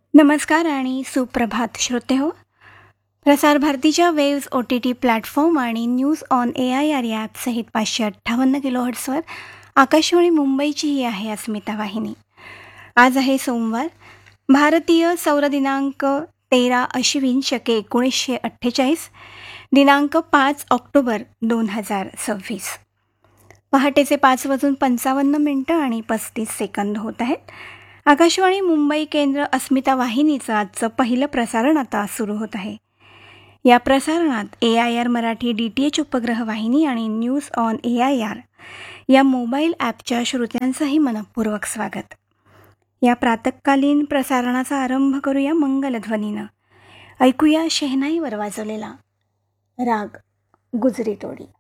नमस्कार आणि सुप्रभात श्रोतेहो. प्रसार भारतीच्या वेव्ज OTT प्लॅटफॉर्म आणि न्यूज ऑन AIR या ॲपसहित 558 किलोहर्ट्सवर आकाशवाणी मुंबईची ही आहे अस्मिता वाहिनी. आज आहे सोमवार, भारतीय सौर दिनांक 13 अश्विन शके 1948, दिनांक 5 ऑक्टोबर 2026. पहाटेचे 5:55 आणि 35 सेकंद होत आहेत. आकाशवाणी मुंबई केंद्र अस्मिता वाहिनीचं आजचं पहिलं प्रसारण आता सुरू होत आहे. या प्रसारणात AIR मराठी DTH उपग्रह वाहिनी आणि न्यूज ऑन AIR या मोबाईल ॲपच्या श्रोत्यांचंही मनपूर्वक स्वागत. या प्रातःकालीन प्रसारणाचा आरंभ करूया मंगलध्वनीनं. ऐकूया शेहनाईवर वाजवलेला राग गुजरी तोडी.